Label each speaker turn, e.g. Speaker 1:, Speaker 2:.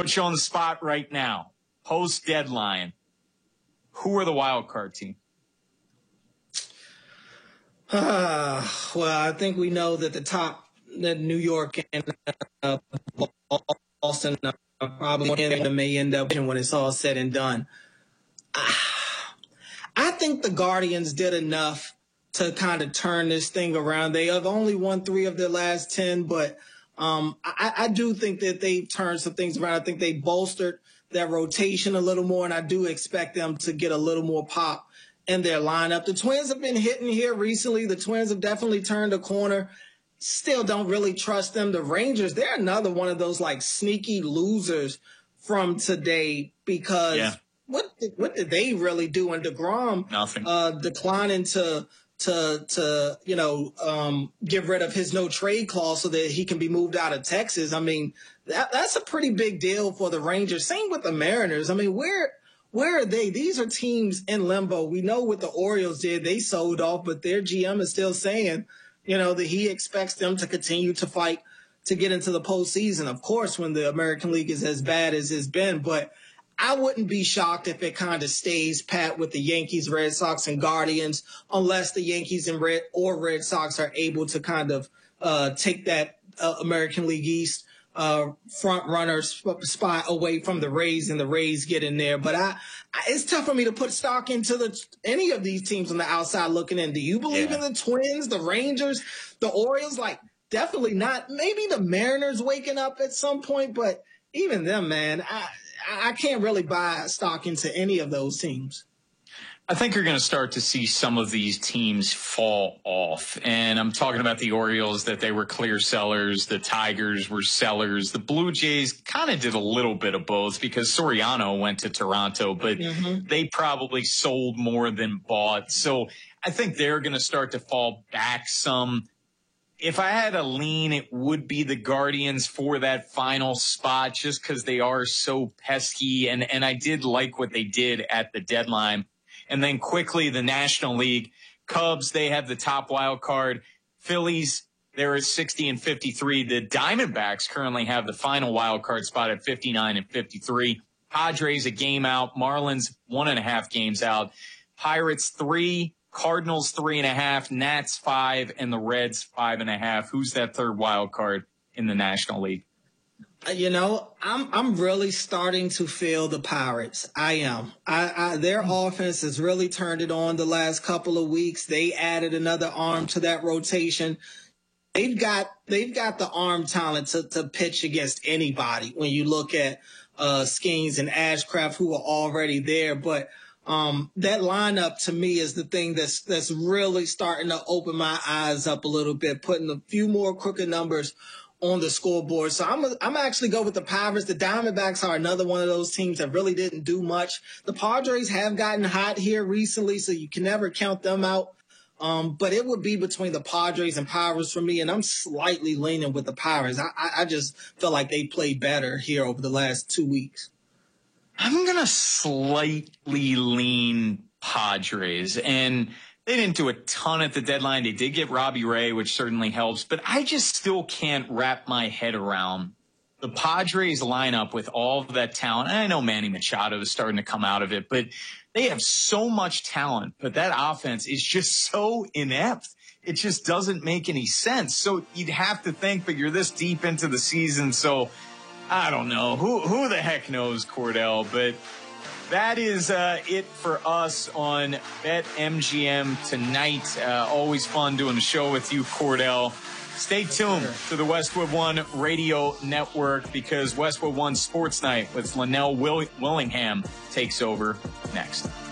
Speaker 1: put you on the spot right now. Post deadline, who are the wild card team?
Speaker 2: Well, I think we know that that New York and Boston probably may end up when it's all said and done. I think the Guardians did enough to kind of turn this thing around. They have only won 3 of their last 10, but I do think that they've turned some things around. I think they bolstered their rotation a little more, and I do expect them to get a little more pop in their lineup. The Twins have been hitting here recently. The Twins have definitely turned a corner. Still don't really trust them. The Rangers, they're another one of those like sneaky losers from today because what did they really do? And DeGrom
Speaker 1: Nothing.
Speaker 2: Declining to get rid of his no trade clause so that he can be moved out of Texas. I mean, that's a pretty big deal for the Rangers. Same with the Mariners. I mean, where are they? These are teams in limbo. We know what the Orioles did. They sold off, but their GM is still saying, that he expects them to continue to fight to get into the postseason. Of course, when the American League is as bad as it's been, but I wouldn't be shocked if it kind of stays pat with the Yankees, Red Sox, and Guardians, unless the Yankees and Red Sox are able to kind of take that American League East front runner spot away from the Rays, and the Rays get in there. But it's tough for me to put stock into any of these teams on the outside looking in. Do you believe in the Twins, the Rangers, the Orioles? Like, definitely not. Maybe the Mariners waking up at some point, but even them, man, I can't really buy stock into any of those teams.
Speaker 1: I think you're going to start to see some of these teams fall off. And I'm talking about the Orioles, that they were clear sellers. The Tigers were sellers. The Blue Jays kind of did a little bit of both because Soriano went to Toronto, but they probably sold more than bought. So I think they're going to start to fall back some. If I had a lean, it would be the Guardians for that final spot just because they are so pesky. And I did like what they did at the deadline. And then quickly, the National League, Cubs, they have the top wild card. Phillies, they're at 60 and 53. The Diamondbacks currently have the final wild card spot at 59 and 53. Padres a game out. Marlins 1.5 games out. Pirates 3. Cardinals 3.5, Nats 5, and the Reds 5.5. Who's that third wild card in the National League?
Speaker 2: I'm really starting to feel the Pirates. I am. Their offense has really turned it on the last couple of weeks. They added another arm to that rotation. They've got the arm talent to pitch against anybody. When you look at Skeens and Ashcraft, who are already there, but that lineup to me is the thing that's really starting to open my eyes up a little bit, putting a few more crooked numbers on the scoreboard. So I'm actually go with the Pirates. The Diamondbacks are another one of those teams that really didn't do much. The Padres have gotten hot here recently, so you can never count them out. But it would be between the Padres and Pirates for me, and I'm slightly leaning with the Pirates. I just feel like they played better here over the last 2 weeks.
Speaker 1: I'm going to slightly lean Padres, and they didn't do a ton at the deadline. They did get Robbie Ray, which certainly helps, but I just still can't wrap my head around the Padres lineup with all of that talent. And I know Manny Machado is starting to come out of it, but they have so much talent, but that offense is just so inept. It just doesn't make any sense. So you'd have to think, but you're this deep into the season, so I don't know. Who the heck knows, Cordell? But that is it for us on BetMGM tonight. Always fun doing the show with you, Cordell. Stay tuned to the Westwood One Radio Network because Westwood One Sports Night with Linnell Willingham takes over next.